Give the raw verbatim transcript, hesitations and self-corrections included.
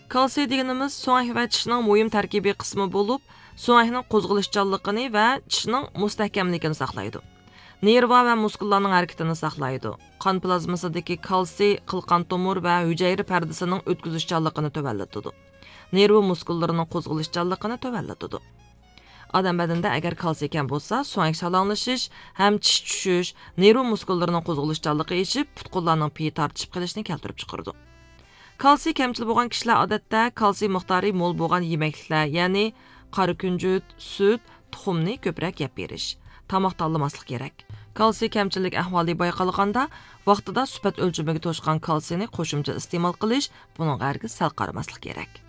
Kalsiy deganimiz so'ng va tishning muhim tarkibiy qismi bo'lib, so'ngning qo'zg'alishchanligini va tishning mustahkamligini saqlaydi. Nerva va muskullarning harakatini saqlaydi. Qon plazmasidagi kalsiy qilqan tomir va hujayra pardasining o'tkazishchanligini to'vallatadi. Nerva muskullarining qo'zg'alishchanligini to'vallatadi. Odam badanida agar kalsiy kam bo'lsa, so'ng shalonglashish, ham tish tushish, nerva muskullarining qo'zg'alishchanligi eshib, putqullarning piyi tortishib qolishini keltirib chiqaradi. Kalsiy kamchil bo'lgan kishilar odatda kalsiy miqdori mo'l bo'lgan yemekliklar, ya'ni qora kunjut, sut, tuxumni ko'proq yeb berish, tomoq tanlamaslik kerak. Kalsiy kamchillik ahvoli bayqalganda, vaqtida sifat o'lchamiga to'shqan kalsiyni qo'shimcha iste'mol qilish, buning hargiz sal qaramaslik kerak.